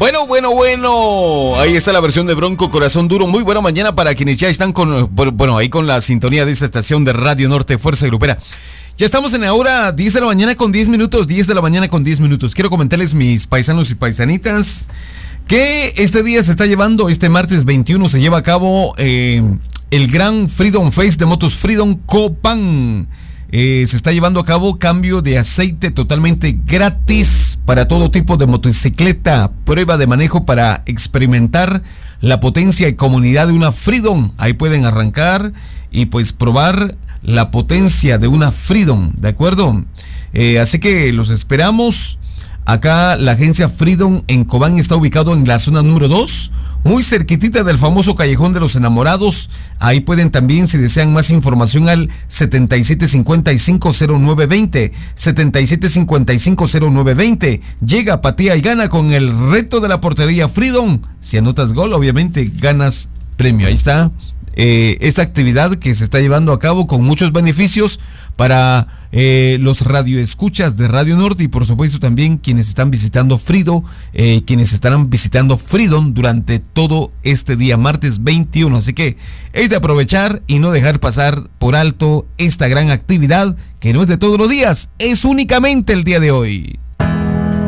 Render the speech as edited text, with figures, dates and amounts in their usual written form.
Bueno. Ahí está la versión de Bronco Corazón Duro. Muy buena mañana para quienes ya están ahí con la sintonía de esta estación de Radio Norte, Fuerza Grupera. Ya estamos en la hora 10 de la mañana con 10 minutos. 10 de la mañana con 10 minutos. Quiero comentarles, mis paisanos y paisanitas, que este día se está llevando, este martes 21 se lleva a cabo el gran Freedom Face de Motos Freedom Copán. Se está llevando a cabo cambio de aceite totalmente gratis para todo tipo de motocicleta, prueba de manejo para experimentar la potencia y comunidad de una Freedom. Ahí pueden arrancar y pues probar la potencia de una Freedom, ¿de acuerdo? Así que los esperamos. Acá la agencia Freedom en Cobán está ubicado en la zona número 2, muy cerquitita del famoso Callejón de los Enamorados. Ahí pueden también, si desean más información, al 77550920, 77550920. Llega, patea y gana con el reto de la portería Freedom. Si anotas gol, obviamente ganas premio. Ahí está. Esta actividad que se está llevando a cabo con muchos beneficios para los radioescuchas de Radio Norte y por supuesto también quienes están visitando quienes estarán visitando Freedom durante todo este día martes 21. Así que es de aprovechar y no dejar pasar por alto esta gran actividad que no es de todos los días, es únicamente el día de hoy.